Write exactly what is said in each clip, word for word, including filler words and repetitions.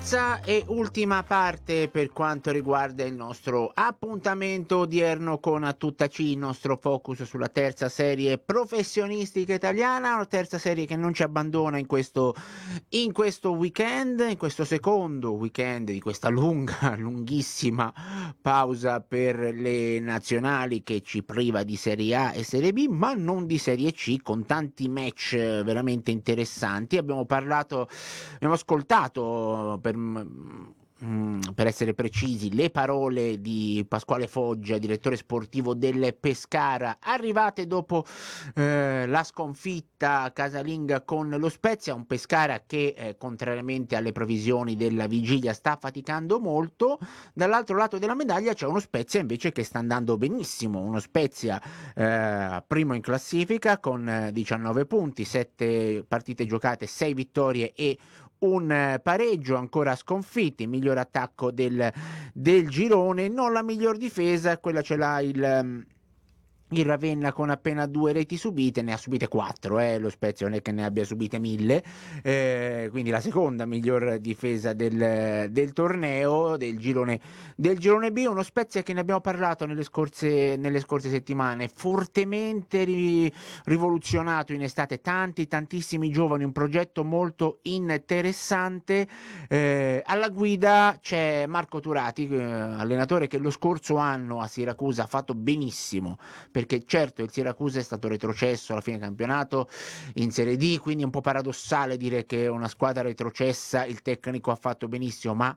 Terza e ultima parte per quanto riguarda il nostro appuntamento odierno con A Tutta C, il nostro focus sulla terza serie professionistica italiana, una terza serie che non ci abbandona in questo, in questo weekend, in questo secondo weekend di questa lunga, lunghissima pausa per le nazionali che ci priva di Serie A e Serie B, ma non di Serie C, con tanti match veramente interessanti. Abbiamo parlato, abbiamo ascoltato per, mm, per essere precisi, le parole di Pasquale Foggia, direttore sportivo del Pescara, arrivate dopo eh, la sconfitta casalinga con lo Spezia, un Pescara che eh, contrariamente alle previsioni della vigilia sta faticando molto. Dall'altro lato della medaglia c'è uno Spezia invece che sta andando benissimo, uno Spezia eh, primo in classifica con eh, diciannove punti, sette partite giocate, sei vittorie e un pareggio, ancora sconfitti, miglior attacco del, del girone, non la miglior difesa, quella ce l'ha il, il Ravenna con appena due reti subite, ne ha subite quattro, eh? Lo Spezia non è che ne abbia subite mille, eh, quindi la seconda miglior difesa del, del torneo, del girone, del girone B, uno Spezia che ne abbiamo parlato nelle scorse, nelle scorse settimane, fortemente ri, rivoluzionato in estate, tanti, tantissimi giovani, un progetto molto interessante, eh, alla guida c'è Marco Turati, eh, allenatore che lo scorso anno a Siracusa ha fatto benissimo, perché certo il Siracusa è stato retrocesso alla fine campionato in Serie D, quindi è un po' paradossale dire che una squadra retrocessa il tecnico ha fatto benissimo, ma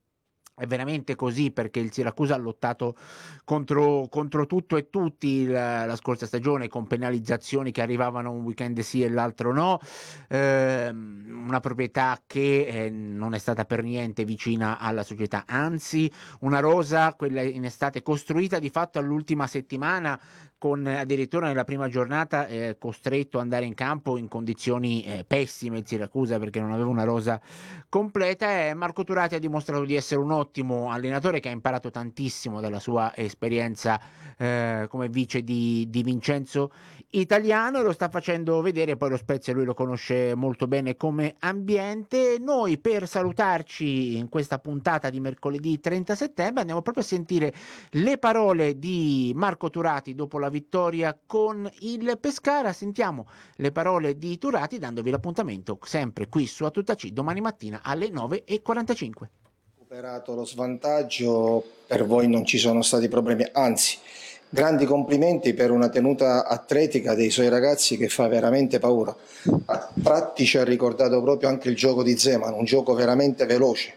è veramente così, perché il Siracusa ha lottato contro, contro tutto e tutti la, la scorsa stagione, con penalizzazioni che arrivavano un weekend sì e l'altro no, eh, una proprietà che eh, non è stata per niente vicina alla società, anzi una rosa, quella in estate, costruita di fatto all'ultima settimana, con addirittura nella prima giornata eh, costretto ad andare in campo in condizioni eh, pessime il Siracusa, perché non aveva una rosa completa. E Marco Turati ha dimostrato di essere un ottimo allenatore che ha imparato tantissimo dalla sua esperienza eh, come vice di, di Vincenzo Italiano, e lo sta facendo vedere. Poi lo Spezia lui lo conosce molto bene come ambiente. Noi, per salutarci in questa puntata di mercoledì trenta settembre, andiamo proprio a sentire le parole di Marco Turati dopo la vittoria con il Pescara. Sentiamo le parole di Turati, dandovi l'appuntamento sempre qui su A Tutta C domani mattina alle nove e quarantacinque. Superato lo svantaggio, per voi non ci sono stati problemi, anzi grandi complimenti per una tenuta atletica dei suoi ragazzi che fa veramente paura. A tratti ci ha ricordato proprio anche il gioco di Zeman, un gioco veramente veloce.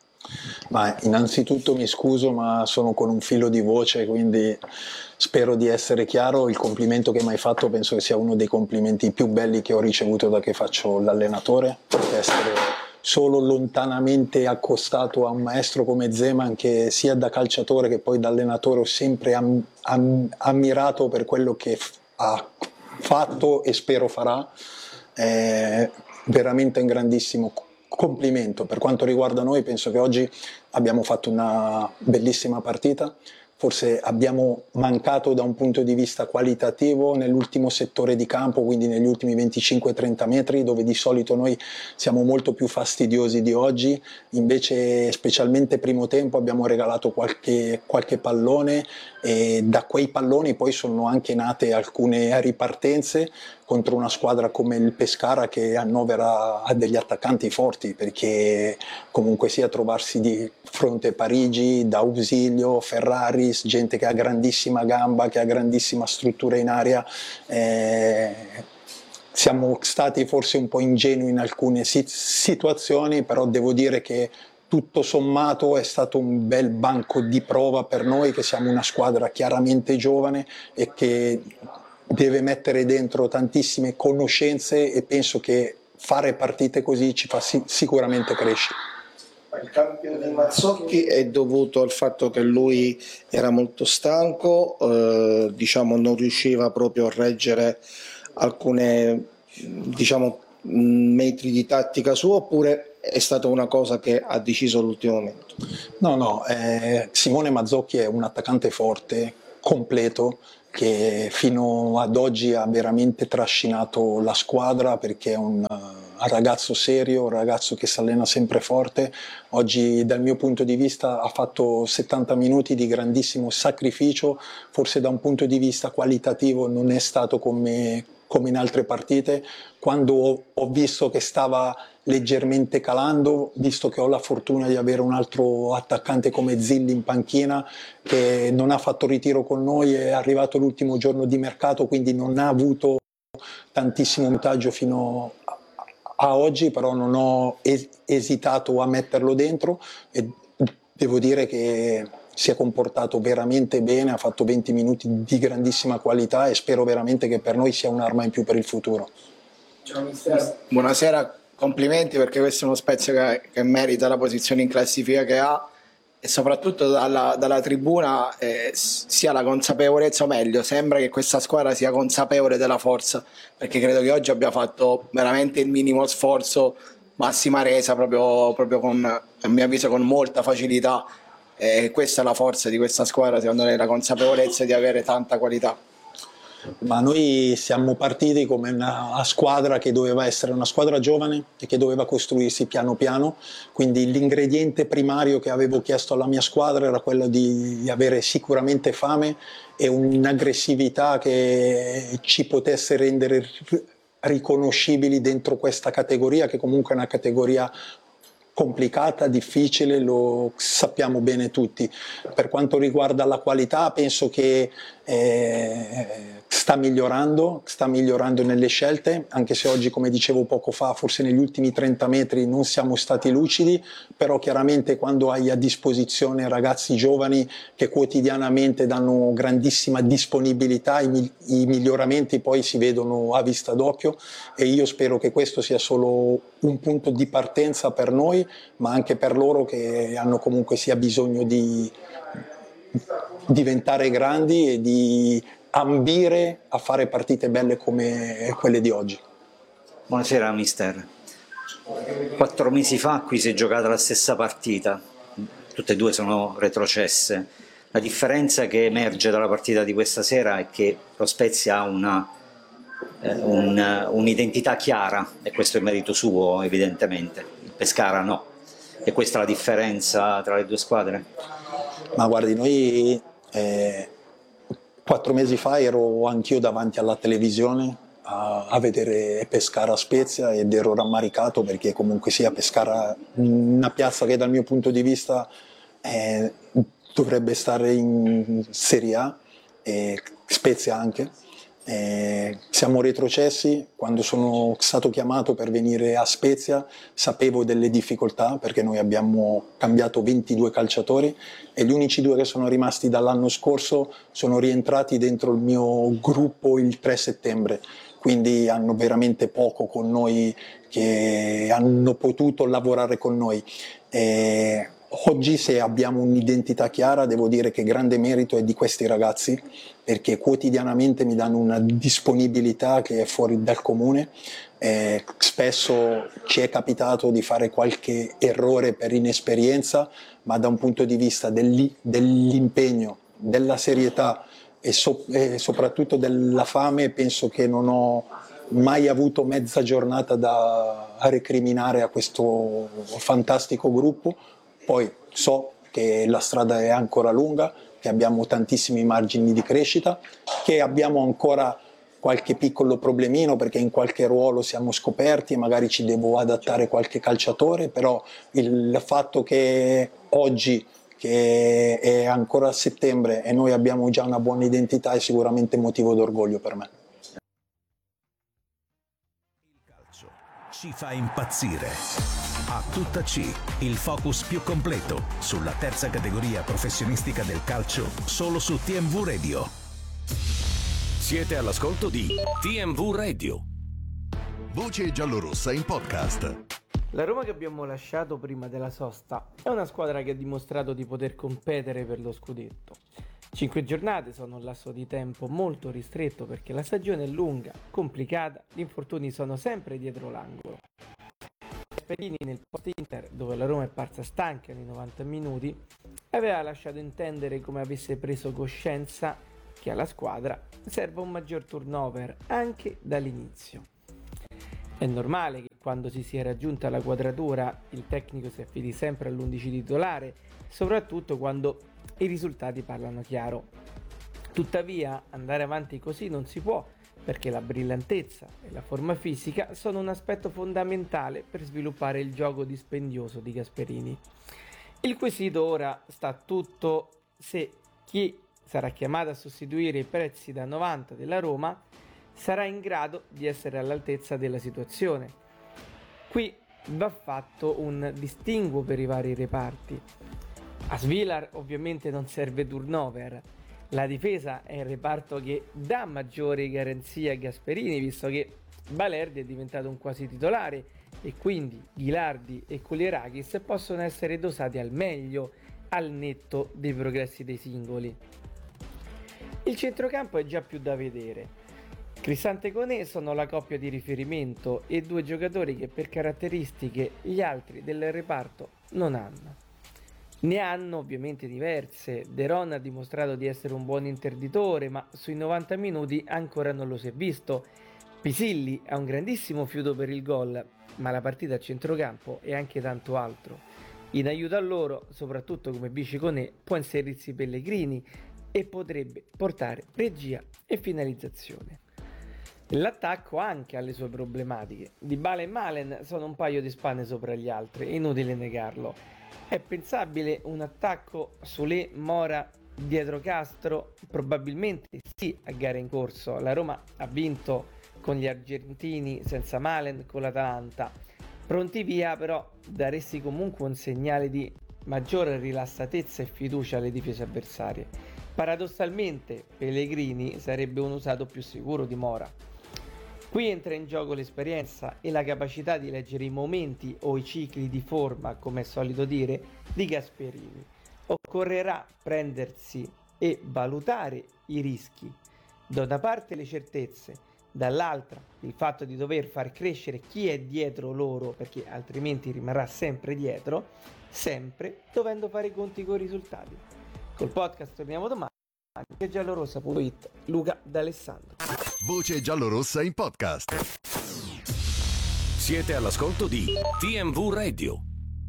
Ma innanzitutto mi scuso, ma sono con un filo di voce, quindi spero di essere chiaro. Il complimento che mi hai fatto penso che sia uno dei complimenti più belli che ho ricevuto da che faccio l'allenatore, perché essere solo lontanamente accostato a un maestro come Zeman, che sia da calciatore che poi da allenatore ho sempre am- am- ammirato per quello che f- ha fatto e spero farà, è veramente un grandissimo complimento. Per quanto riguarda noi, penso che oggi abbiamo fatto una bellissima partita. Forse abbiamo mancato da un punto di vista qualitativo nell'ultimo settore di campo, quindi negli ultimi venticinque trenta metri, dove di solito noi siamo molto più fastidiosi di oggi. Invece, specialmente primo tempo, abbiamo regalato qualche, qualche pallone, e da quei palloni poi sono anche nate alcune ripartenze contro una squadra come il Pescara, che annovera degli attaccanti forti, perché comunque sia trovarsi di fronte a Parigi, D'Ausilio, Ferraris, gente che ha grandissima gamba, che ha grandissima struttura in aria. Eh, siamo stati forse un po' ingenui in alcune situazioni, però devo dire che tutto sommato è stato un bel banco di prova per noi, che siamo una squadra chiaramente giovane e che deve mettere dentro tantissime conoscenze, e penso che fare partite così ci fa si- sicuramente crescere. Il cambio di Mazzocchi è dovuto al fatto che lui era molto stanco, eh, diciamo non riusciva proprio a reggere alcune, diciamo, metri di tattica sua, oppure è stata una cosa che ha deciso all'ultimo momento? No, no, eh, Simone Mazzocchi è un attaccante forte, completo che fino ad oggi ha veramente trascinato la squadra, perché è un, un ragazzo serio, un ragazzo che si allena sempre forte. Oggi dal mio punto di vista ha fatto settanta minuti di grandissimo sacrificio, forse da un punto di vista qualitativo non è stato come, come in altre partite. Quando ho, ho visto che stava leggermente calando, visto che ho la fortuna di avere un altro attaccante come Zilli in panchina che non ha fatto ritiro con noi, è arrivato l'ultimo giorno di mercato, quindi non ha avuto tantissimo minutaggio fino a, a oggi, però non ho es- esitato a metterlo dentro e devo dire che si è comportato veramente bene, ha fatto venti minuti di grandissima qualità e spero veramente che per noi sia un'arma in più per il futuro. Ciao mister. Buonasera, complimenti, perché questo è uno Spezia che, che merita la posizione in classifica che ha, e soprattutto dalla, dalla tribuna eh, si ha la consapevolezza, o meglio sembra che questa squadra sia consapevole della forza, perché credo che oggi abbia fatto veramente il minimo sforzo, massima resa, proprio, proprio con, a mio avviso con molta facilità, e questa è la forza di questa squadra, secondo me, la consapevolezza di avere tanta qualità. Ma noi siamo partiti come una squadra che doveva essere una squadra giovane e che doveva costruirsi piano piano, quindi l'ingrediente primario che avevo chiesto alla mia squadra era quello di avere sicuramente fame e un'aggressività che ci potesse rendere riconoscibili dentro questa categoria, che comunque è una categoria complicata, difficile, lo sappiamo bene tutti. Per quanto riguarda la qualità, penso che eh, sta migliorando, sta migliorando nelle scelte, anche se oggi, come dicevo poco fa, forse negli ultimi trenta metri non siamo stati lucidi, però chiaramente quando hai a disposizione ragazzi giovani che quotidianamente danno grandissima disponibilità, i, i miglioramenti poi si vedono a vista d'occhio, e io spero che questo sia solo un punto di partenza per noi, ma anche per loro, che hanno comunque sia bisogno di diventare grandi e di ambire a fare partite belle come quelle di oggi. Buonasera mister. Quattro mesi fa qui si è giocata la stessa partita, tutte e due sono retrocesse. La differenza che emerge dalla partita di questa sera è che lo Spezia ha una, eh, un, un'identità chiara, e questo è merito suo evidentemente, il Pescara no. E questa è la differenza tra le due squadre? Ma guardi, noi eh, quattro mesi fa ero anch'io davanti alla televisione a, a vedere Pescara Spezia ed ero rammaricato, perché comunque sia Pescara, una piazza che dal mio punto di vista eh, dovrebbe stare in Serie A, e Spezia anche. Eh, siamo retrocessi. Quando sono stato chiamato per venire a Spezia sapevo delle difficoltà, perché noi abbiamo cambiato ventidue calciatori e gli unici due che sono rimasti dall'anno scorso sono rientrati dentro il mio gruppo il tre settembre, quindi hanno veramente poco con noi, che hanno potuto lavorare con noi. Eh, Oggi, se abbiamo un'identità chiara, devo dire che grande merito è di questi ragazzi, perché quotidianamente mi danno una disponibilità che è fuori dal comune. Eh, spesso ci è capitato di fare qualche errore per inesperienza, ma da un punto di vista dell'i- dell'impegno, della serietà e, so- e soprattutto della fame, penso che non ho mai avuto mezza giornata da recriminare a questo fantastico gruppo. Poi so che la strada è ancora lunga, che abbiamo tantissimi margini di crescita, che abbiamo ancora qualche piccolo problemino perché in qualche ruolo siamo scoperti e magari ci devo adattare qualche calciatore, però il fatto che oggi, che è ancora a settembre, e noi abbiamo già una buona identità, è sicuramente motivo d'orgoglio per me. Il calcio ci fa impazzire. A tutta C, il focus più completo sulla terza categoria professionistica del calcio, solo su T M V Radio. Siete all'ascolto di T M V Radio. Voce giallorossa in podcast. La Roma che abbiamo lasciato prima della sosta è una squadra che ha dimostrato di poter competere per lo scudetto. Cinque giornate sono un lasso di tempo molto ristretto, perché la stagione è lunga, complicata, gli infortuni sono sempre dietro l'angolo. Pedini nel post-Inter, dove la Roma è parsa stanca nei novanta minuti, aveva lasciato intendere come avesse preso coscienza che alla squadra serva un maggior turnover anche dall'inizio. È normale che quando si sia raggiunta la quadratura il tecnico si affidi sempre all'undici titolare, soprattutto quando i risultati parlano chiaro. Tuttavia, andare avanti così non si può, perché la brillantezza e la forma fisica sono un aspetto fondamentale per sviluppare il gioco dispendioso di Gasperini. Il quesito ora sta tutto se chi sarà chiamato a sostituire i prezzi da novanta della Roma sarà in grado di essere all'altezza della situazione. Qui va fatto un distinguo per i vari reparti. A Svilar ovviamente non serve turnover. La difesa è il reparto che dà maggiori garanzie a Gasperini, visto che Balerdi è diventato un quasi titolare e quindi Ghilardi e Kulierakis possono essere dosati al meglio al netto dei progressi dei singoli. Il centrocampo è già più da vedere. Cristante e Koné sono la coppia di riferimento e due giocatori che per caratteristiche gli altri del reparto non hanno. Ne hanno ovviamente diverse. De Ron ha dimostrato di essere un buon interditore, ma sui novanta minuti ancora non lo si è visto. Pisilli ha un grandissimo fiuto per il gol, ma la partita a centrocampo è anche tanto altro. In aiuto a loro, soprattutto come vice Koné, può inserirsi Pellegrini e potrebbe portare regia e finalizzazione. L'attacco anche ha le sue problematiche. Dybala e Malen sono un paio di spanne sopra gli altri, è inutile negarlo. È pensabile un attacco Solé, Mora dietro Castro? Probabilmente sì a gare in corso. La Roma ha vinto con gli argentini senza Malen con l'Atalanta. Pronti via però daresti comunque un segnale di maggiore rilassatezza e fiducia alle difese avversarie. Paradossalmente Pellegrini sarebbe un usato più sicuro di Mora. Qui entra in gioco l'esperienza e la capacità di leggere i momenti o i cicli di forma, come è solito dire, di Gasperini. Occorrerà prendersi e valutare i rischi. Da una parte le certezze, dall'altra il fatto di dover far crescere chi è dietro loro, perché altrimenti rimarrà sempre dietro, sempre dovendo fare i conti con i risultati. Col podcast torniamo domani. Che giallorossa punto it, Luca D'Alessandro. Voce giallorossa in podcast. Siete all'ascolto di T M V Radio.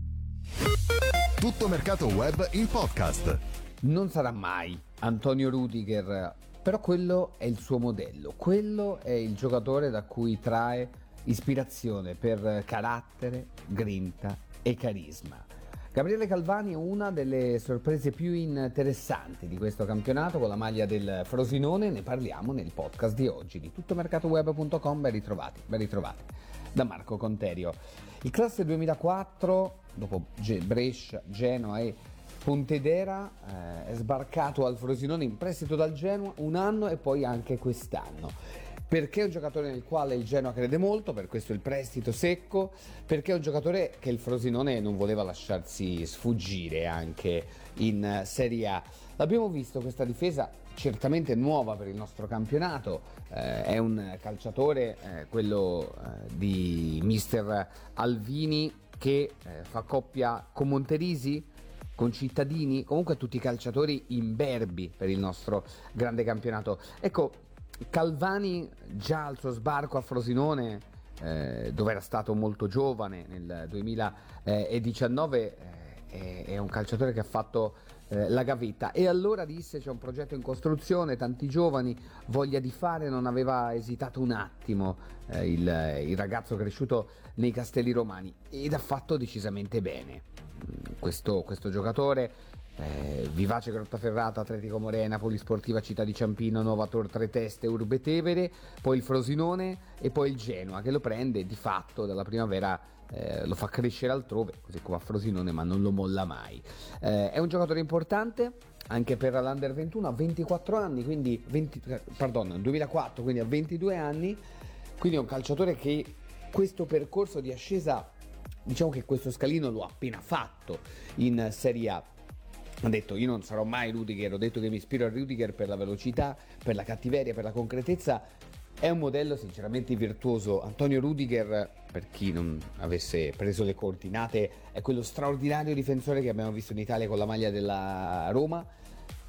Tutto mercato web in podcast. Non sarà mai Antonio Rudiger, però quello è il suo modello, quello è il giocatore da cui trae ispirazione per carattere, grinta e carisma. Gabriele Calvani è una delle sorprese più interessanti di questo campionato con la maglia del Frosinone. Ne parliamo nel podcast di oggi di tuttomercatoweb punto com. Ben ritrovati, ben ritrovati da Marco Conterio. Il classe duemilaquattro, dopo Brescia, Genoa e Pontedera, eh, è sbarcato al Frosinone in prestito dal Genoa un anno e poi anche quest'anno. Perché è un giocatore nel quale il Genoa crede molto, per questo il prestito secco, perché è un giocatore che il Frosinone non voleva lasciarsi sfuggire anche in Serie A. L'abbiamo visto, questa difesa certamente nuova per il nostro campionato, eh, è un calciatore, eh, quello eh, di mister Alvini, che eh, fa coppia con Monterisi, con Cittadini, comunque tutti i calciatori imberbi per il nostro grande campionato. Ecco, Calvani già al suo sbarco a Frosinone, eh, dove era stato molto giovane nel duemiladiciannove, eh, è, è un calciatore che ha fatto eh, la gavetta, e allora disse: c'è un progetto in costruzione, tanti giovani, voglia di fare. Non aveva esitato un attimo eh, il, il ragazzo cresciuto nei Castelli Romani, ed ha fatto decisamente bene questo, questo giocatore. Eh, Vivace Grottaferrata, Atletico Morena, Polisportiva Città di Ciampino, Novator Tre Teste, Urbe Tevere, poi il Frosinone e poi il Genoa, che lo prende di fatto dalla primavera, eh, lo fa crescere altrove, così come a Frosinone, ma non lo molla mai. Eh, è un giocatore importante anche per l'Under ventuno, a ventiquattro anni, quindi venti, pardon, duemilaquattro, quindi a ventidue anni, quindi è un calciatore che questo percorso di ascesa, diciamo che questo scalino lo ha appena fatto in Serie A. Ha detto: io non sarò mai Rudiger, ho detto che mi ispiro a Rudiger per la velocità, per la cattiveria, per la concretezza. È un modello sinceramente virtuoso. Antonio Rudiger, per chi non avesse preso le coordinate, è quello straordinario difensore che abbiamo visto in Italia con la maglia della Roma,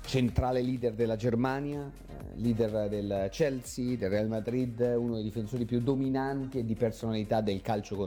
centrale leader della Germania, eh, leader del Chelsea, del Real Madrid, uno dei difensori più dominanti e di personalità del calcio